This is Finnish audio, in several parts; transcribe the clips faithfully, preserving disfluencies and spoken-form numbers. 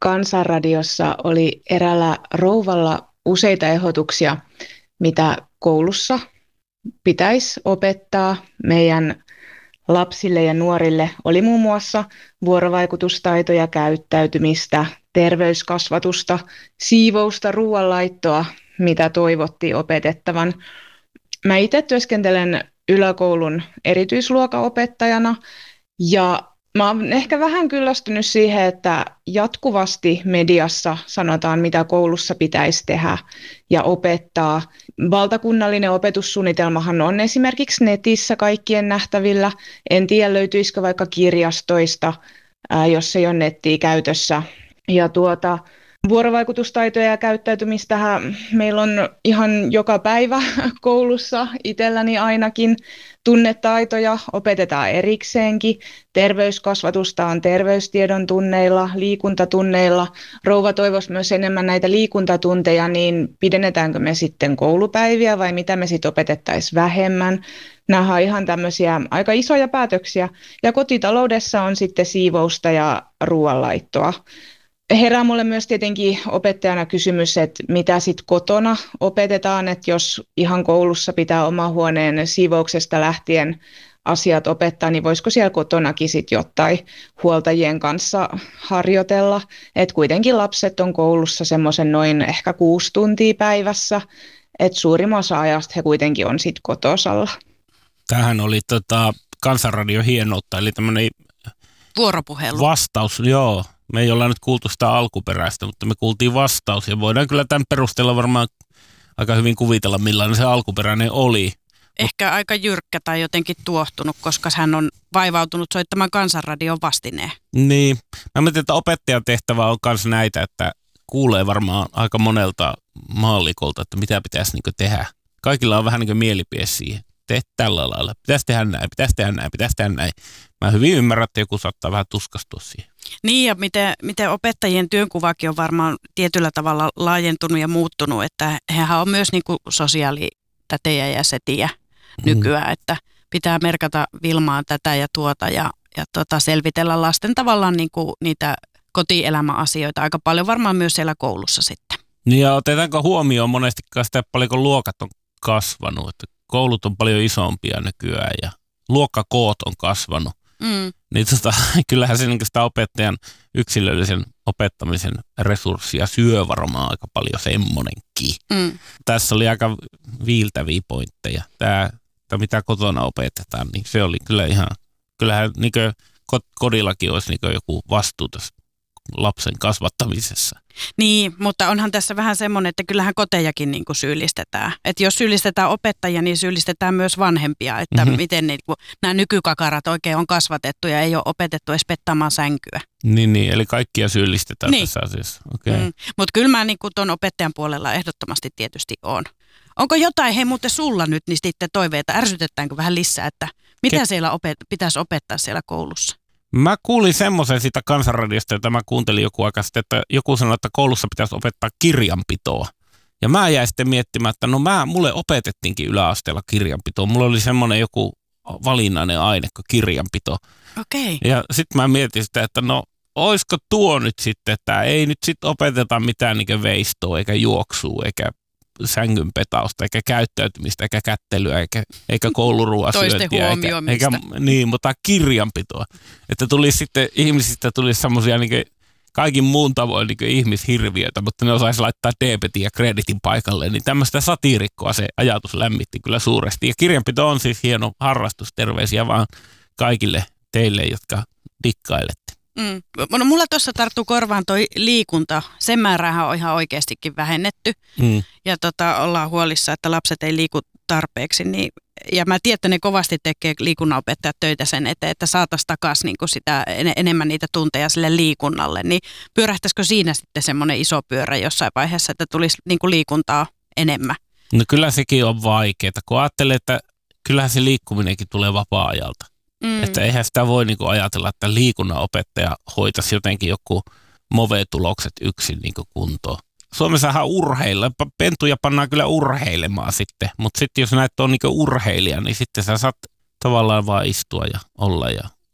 Kansanradiossa oli eräällä rouvalla useita ehdotuksia, mitä koulussa pitäisi opettaa meidän lapsille ja nuorille. Oli muun muassa vuorovaikutustaitoja, käyttäytymistä, terveyskasvatusta, siivousta, ruoanlaittoa, mitä toivottiin opetettavan. Mä itse työskentelen yläkoulun erityisluokanopettajana ja mä oon ehkä vähän kyllästynyt siihen, että jatkuvasti mediassa sanotaan, mitä koulussa pitäisi tehdä ja opettaa. Valtakunnallinen opetussuunnitelmahan on esimerkiksi netissä kaikkien nähtävillä. En tiedä, löytyisikö vaikka kirjastoista, ää, jos ei ole nettiä käytössä. Ja tuota, vuorovaikutustaitoja ja käyttäytymistähän meillä on ihan joka päivä koulussa, itselläni ainakin. Tunnetaitoja opetetaan erikseenkin. Terveyskasvatusta on terveystiedon tunneilla, liikuntatunneilla. Rouva toivoisi myös enemmän näitä liikuntatunteja, niin pidennetäänkö me sitten koulupäiviä vai mitä me sitten opetettaisiin vähemmän? Nämä on ihan tämmöisiä aika isoja päätöksiä. Ja kotitaloudessa on sitten siivousta ja ruoanlaittoa. Herää mulle myös tietenkin opettajana kysymys, että mitä sitten kotona opetetaan, että jos ihan koulussa pitää oma huoneen siivouksesta lähtien asiat opettaa, niin voisiko siellä kotonakin sitten jotain huoltajien kanssa harjoitella, että kuitenkin lapset on koulussa semmoisen noin ehkä kuusi tuntia päivässä, että suurimman osa ajasta he kuitenkin on sitten kotosalla. Tämähän oli tota, Kansanradion hienoutta, eli tämmöinen vuoropuhelu. Vastaus, joo. Me ei olla nyt kuultu sitä alkuperäistä, mutta me kuultiin vastaus ja voidaan kyllä tämän perusteella varmaan aika hyvin kuvitella, millainen se alkuperäinen oli. Ehkä aika jyrkkä tai jotenkin tuohtunut, koska hän on vaivautunut soittamaan Kansanradion vastineen. Niin. Mä mietin, että opettajan tehtävä on myös näitä, että kuulee varmaan aika monelta maallikolta, että mitä pitäisi niin tehdä. Kaikilla on vähän niin kuin mielipide siihen. Tee tällä lailla. Pitäisi tehdä näin, pitäisi tehdä näin, pitäisi tehdä näin. Mä hyvin ymmärrän, että joku saattaa vähän tuskastua siihen. Niin ja miten, miten opettajien työnkuvakin on varmaan tietyllä tavalla laajentunut ja muuttunut, että hehän on myös niin kuin sosiaalitätejä ja setiä nykyään, mm. että pitää merkata Vilmaan tätä ja tuota ja, ja tota selvitellä lasten tavallaan niin kuin niitä kotielämäasioita aika paljon varmaan myös siellä koulussa sitten. Niin ja otetaanko huomioon monesti sitä, paljonko luokat on kasvanut, että koulut on paljon isompia nykyään ja luokkakoot on kasvanut. Mm. Niin tota, kyllähän se niin sitä opettajan yksilöllisen opettamisen resurssia syö varmaan aika paljon semmonenkin. Mm. Tässä oli aika viiltäviä pointteja. Tämä, tämä, mitä kotona opetetaan, niin se oli kyllä ihan, kyllähän niin kodillakin olisi niin joku vastuu tässä lapsen kasvattamisessa. Niin, mutta onhan tässä vähän semmoinen, että kyllähän kotejakin niin kuin syyllistetään. Että jos syyllistetään opettajia, niin syyllistetään myös vanhempia, että mm-hmm. miten niin kuin, nämä nykykakarat oikein on kasvatettu ja ei ole opetettu edes pettaamaan sänkyä. Niin, niin, eli kaikkia syyllistetään niin tässä asiassa. Okay. Mm, mutta kyllä mä niin kuin tuon opettajan puolella ehdottomasti tietysti on. Onko jotain, hei muuten sulla nyt niin sitten toiveita, ärsytetäänkö vähän lisää, että mitä Ke- siellä opet- pitäisi opettaa siellä koulussa? Mä kuulin semmoisen siitä Kansanradiosta, jota mä kuuntelin joku aika sitten, että joku sanoi, että koulussa pitäisi opettaa kirjanpitoa. Ja mä jäin sitten miettimään, että no mä, mulle opetettiinkin yläasteella kirjanpitoa. Mulla oli semmoinen joku valinnainen aine kuin kirjanpito. Okei. Ja sitten mä mietin sitä, että no oisko tuo nyt sitten, että ei nyt sitten opeteta mitään niin veistoa eikä juoksua eikä sängynpetausta, eikä käyttäytymistä, eikä kättelyä, eikä, eikä kouluruoasyöntiä, eikä, eikä niin, mutta kirjanpitoa. Että tuli sitten, ihmisistä tuli semmoisia niin kaikin muun tavoin niin ihmishirviöitä, mutta ne osaisi laittaa debetin ja kreditin paikalle, niin tämmöistä satiirikkoa se ajatus lämmitti kyllä suuresti. Ja kirjanpito on siis hieno harrastus, terveisiä vaan kaikille teille, jotka dikkailette. Mm. No mulla tuossa tarttuu korvaan toi liikunta. Sen määrähän on ihan oikeastikin vähennetty. Mm. Ja tota, ollaan huolissa, että lapset ei liiku tarpeeksi. Niin, ja mä tiedän, että ne kovasti tekee liikunnanopettajat töitä sen eteen, että saataisiin takaisin niin sitä en, enemmän niitä tunteja sille liikunnalle. Niin pyörähtäisikö siinä sitten semmoinen iso pyörä jossain vaiheessa, että tulisi niin kuin liikuntaa enemmän? No kyllä sekin on vaikeaa, kun ajattelee, että kyllähän se liikkuminenkin tulee vapaa-ajalta. Mm. Että eihän sitä voi niinku ajatella, että liikunnanopettaja hoitaisi jotenkin joku move-tulokset yksin niinku kuntoon. Suomessahan urheilla, pentuja pannaan kyllä urheilemaan sitten, mutta sitten jos näet on niinku urheilija, niin sitten sä saat tavallaan vaan istua ja olla ja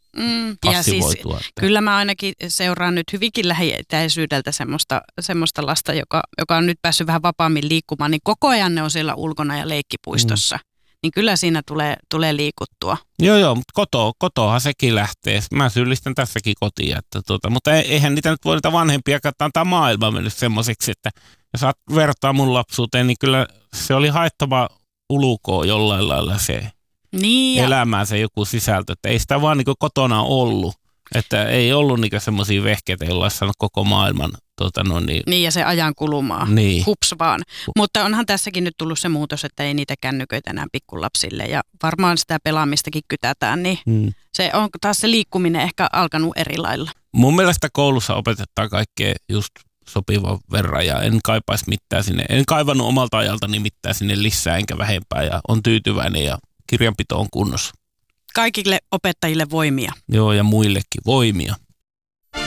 Mm, passivoitua. Ja siis, kyllä mä ainakin seuraan nyt hyvinkin lähietäisyydeltä semmoista, semmoista lasta, joka, joka on nyt päässyt vähän vapaammin liikkumaan, niin koko ajan ne on siellä ulkona ja leikkipuistossa. Mm. Niin kyllä siinä tulee, tulee liikuttua. Joo, joo, mutta koto, kotohan sekin lähtee. Mä syyllistän tässäkin kotiin. Että tuota, mutta eihän niitä nyt voi niitä vanhempia katsoa. Tämä maailma on mennyt semmoiseksi, että jos saat vertaa mun lapsuuteen, niin kyllä se oli haettava ulkoa jollain lailla se niin elämään se joku sisältö. Että ei sitä vaan niin kotona ollut. Että ei ollut niin semmoisia vehkeitä, joilla olisi saanut koko maailman. Tuota, no niin. niin ja se ajan kulumaa. Niin. Hups vaan. Mutta onhan tässäkin nyt tullut se muutos, että ei niitä kännyköitä enää pikkulapsille ja varmaan sitä pelaamistakin kytätään, niin hmm. se on taas se liikkuminen ehkä alkanut eri lailla. Mun mielestä koulussa opetetaan kaikkea just sopivan verran ja en kaipaisi mitään sinne. En kaivannut omalta ajaltani mitään sinne lisää enkä vähempää ja on tyytyväinen ja kirjanpito on kunnossa. Kaikille opettajille voimia. Joo ja muillekin voimia.